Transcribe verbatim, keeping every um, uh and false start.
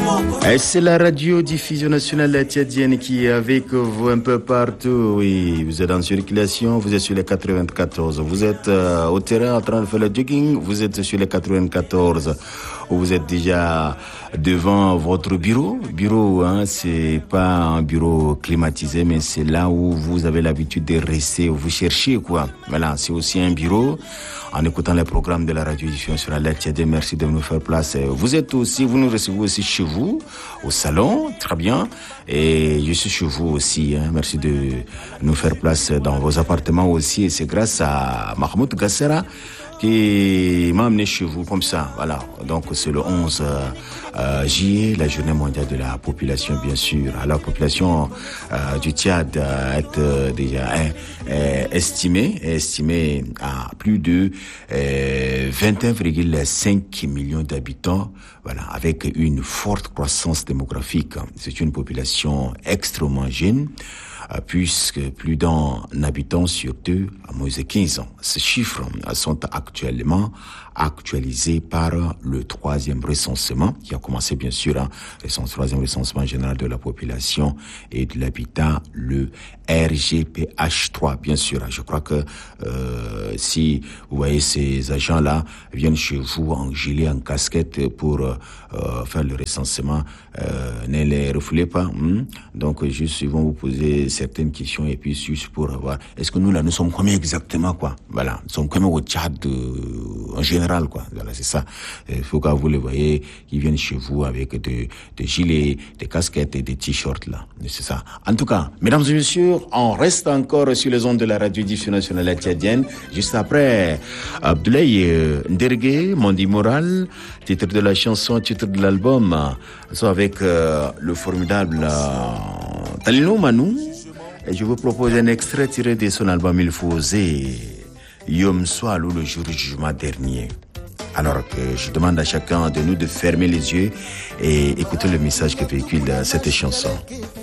Et c'est la radio-diffusion nationale tchadienne qui est avec vous un peu partout. Oui, vous êtes en circulation, vous êtes sur les quatre-vingt-quatorze. Vous êtes euh, au terrain en train de faire le jogging, vous êtes sur les quatre-vingt-quatorze. Vous êtes déjà devant votre bureau. Bureau, hein, c'est pas un bureau climatisé, mais c'est là où vous avez l'habitude de rester, où vous cherchez, quoi. Voilà, c'est aussi un bureau. En écoutant les programmes de la radio-diffusion sur la tchadienne, merci de nous faire place. Vous êtes aussi, vous nous recevez aussi chez vous, au salon, très bien. Et je suis chez vous aussi, hein. Merci de nous faire place dans vos appartements aussi. Et c'est grâce à Mahmoud Gassera qui m'a amené chez vous comme ça, voilà. Donc c'est le onze euh, juillet, la journée mondiale de la population, bien sûr. Alors, la population euh, du Tchad euh, est euh, déjà hein, euh, estimée, estimée à plus de euh, vingt et un virgule cinq millions d'habitants, voilà, avec une forte croissance démographique. C'est une population extrêmement jeune, puisque plus d'un habitant sur deux a moins de quinze ans. Ces chiffres sont actuellement actualisés par le troisième recensement, qui a commencé bien sûr, hein, le troisième recensement général de la population et de l'habitat, le R G P H trois, bien sûr. Je crois que euh, si vous voyez ces agents-là viennent chez vous en gilet, en casquette pour euh, faire le recensement, euh, ne les refoulez pas. Hein? Donc juste ils vont vous poser certaines questions et puis juste pour voir est-ce que nous là nous sommes combien exactement, quoi. Voilà, nous sommes combien au Tchad euh, en général, quoi. Voilà, c'est ça. Il faut que vous les voyez qui viennent chez vous avec des, des gilets, des casquettes et des t-shirts là. C'est ça. En tout cas, mesdames et messieurs, on reste encore sur les ondes de la radio-diffusion nationale tchadienne. Juste après, Abdoulaye euh, Ndergué, Mondi Moral, titre de la chanson, titre de l'album, sont avec euh, le formidable euh, Talino Manou. Et je vous propose un extrait tiré de son album Il faut oser, Yom Swalou, le jour du jugement dernier. Alors que je demande à chacun de nous de fermer les yeux et écouter le message que véhicule cette chanson.